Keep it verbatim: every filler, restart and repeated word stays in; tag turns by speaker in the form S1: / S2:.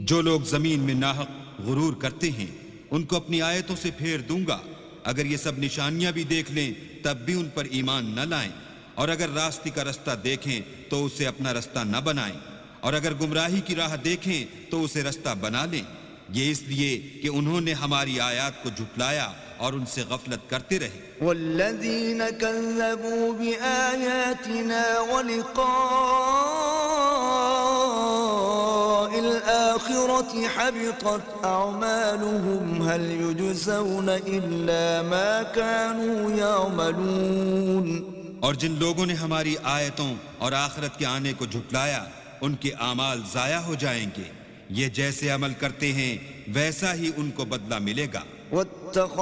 S1: जो लोग जमीन में नाहक गुरूर करते हैं उनको अपनी आयतों से फेर दूंगा। अगर ये सब निशानियां भी देख लें तब भी उन पर ईमान न लाएं, और अगर रास्ते का रास्ता देखें तो उसे अपना रास्ता न बनाएं, और अगर गुमराही की राह देखें तो उसे रास्ता बना लें। ये इसलिए कि उन्होंने हमारी आयत को झुटलाया और उनसे गफलत करते रहे।
S2: वल्लज़ीन कज़्ज़बू बिआयातिना व लिक़ाइल आखिरति हबितत अअमालुहुम हल युजज़ौना इल्ला मा कानू यअमलून।
S1: और जिन लोगों ने हमारी आयतों और आखिरत के आने को झुटलाया उनके आमाल जाया हो जाएंगे। ये जैसे अमल करते हैं वैसा ही उनको बदला मिलेगा।